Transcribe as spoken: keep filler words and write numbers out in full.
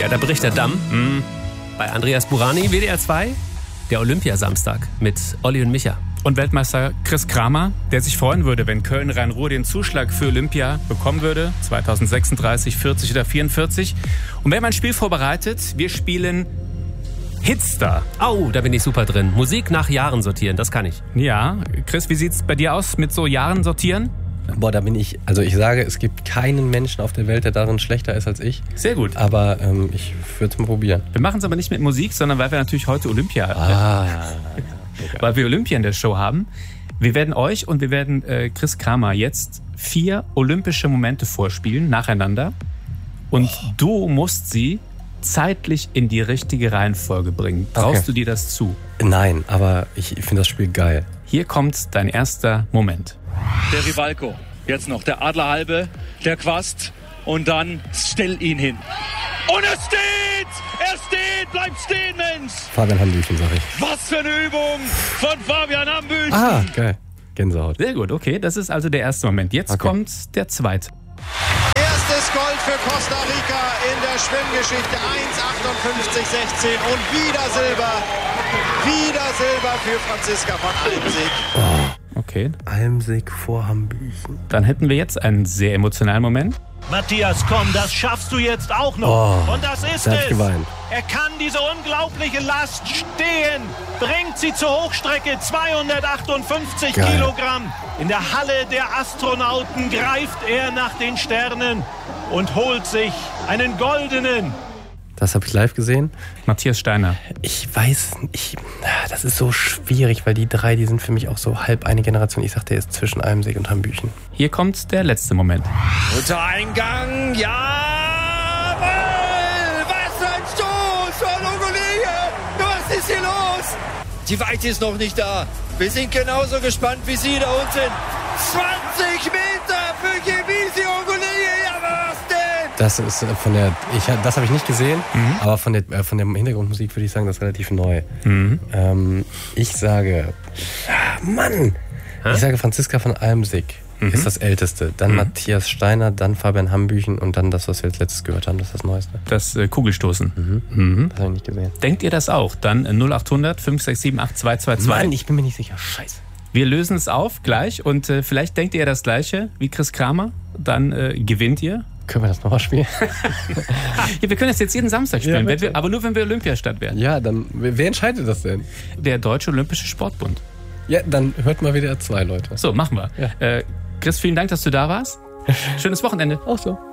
Ja, da bricht der Damm. Mhm. Bei Andreas Burani, W D R zwei, der Olympiasamstag mit Olli und Micha. Und Weltmeister Chris Kramer, der sich freuen würde, wenn Köln-Rhein-Ruhr den Zuschlag für Olympia bekommen würde. zwanzig sechsunddreißig, vierzig oder vierundvierzig. Und wir haben ein Spiel vorbereitet. Wir spielen Hitstar. Au, da bin ich super drin. Musik nach Jahren sortieren, das kann ich. Ja, Chris, wie sieht's bei dir aus mit so Jahren sortieren? Boah, da bin ich, also ich sage, es gibt keinen Menschen auf der Welt, der darin schlechter ist als ich. Sehr gut. Aber ähm, ich würde es mal probieren. Wir machen es aber nicht mit Musik, sondern weil wir natürlich heute Olympia Ah, ja. weil wir Olympia in der Show haben. Wir werden euch und wir werden äh, Chris Kramer jetzt vier olympische Momente vorspielen, nacheinander. Und oh. du musst sie zeitlich in die richtige Reihenfolge bringen. Traust okay. du dir das zu? Nein, aber ich finde das Spiel geil. Hier kommt dein erster Moment. Der Rivalko, jetzt noch der Adlerhalbe, der Quast und dann stell ihn hin. Und er steht! Er steht! Bleibt stehen, Mensch! Fabian Hambüchen, sag ich. Was für eine Übung von Fabian Hambüchen! Ah, geil. Gänsehaut. Sehr gut, okay. Das ist also der erste Moment. Jetzt okay. kommt der zweite. Erstes Gold für Costa Rica in der Schwimmgeschichte. eins achtundfünfzig sechzehn und wieder Silber. Wieder Silber für Franziska von Almsick. Oh. Okay. Almsick vor Hambüchen. Dann hätten wir jetzt einen sehr emotionalen Moment. Matthias, komm, das schaffst du jetzt auch noch. Oh, und das ist da hab es. ich geweint. Er kann diese unglaubliche Last stehen. Bringt sie zur Hochstrecke. zweihundertachtundfünfzig Geil. Kilogramm. In der Halle der Astronauten greift er nach den Sternen und holt sich einen goldenen. Das habe ich live gesehen. Matthias Steiner. Ich weiß, ich, das ist so schwierig, weil die drei, die sind für mich auch so halb eine Generation. Ich sag, der ist zwischen Almsick und Hambüchen. Hier kommt der letzte Moment. Unter Eingang, ja! Was für ein Stoß von Ongolije! Was ist hier los? Die Weite ist noch nicht da. Wir sind genauso gespannt, wie Sie da unten. zwanzig Meter für Gebisi Ongolije! Ja, was denn? Das ist von der, ich, das habe ich nicht gesehen, mhm. aber von der, von der Hintergrundmusik würde ich sagen, das ist relativ neu. Mhm. Ähm, ich sage, ah, Mann, Hä? ich sage Franziska von Almsick mhm. ist das Älteste. Dann mhm. Matthias Steiner, dann Fabian Hambüchen und dann das, was wir als letztes gehört haben, das ist das Neueste. Das äh, Kugelstoßen. Mhm. Mhm. Das habe ich nicht gesehen. Denkt ihr das auch? Dann äh, null acht hundert, fünf sechs sieben, acht zwei zwei zwei. Mann, ich bin mir nicht sicher. Scheiße. Wir lösen es auf gleich und äh, vielleicht denkt ihr das Gleiche wie Chris Kramer. Dann äh, gewinnt ihr. Können wir das nochmal spielen? Ja, wir können das jetzt jeden Samstag spielen, Ja, wenn wir, aber nur, wenn wir Olympiastadt werden. Ja, dann, wer entscheidet das denn? Der Deutsche Olympische Sportbund. Ja, dann hört mal W D R zwei, Leute. So, machen wir. Ja. Äh, Chris, vielen Dank, dass du da warst. Schönes Wochenende. Auch so.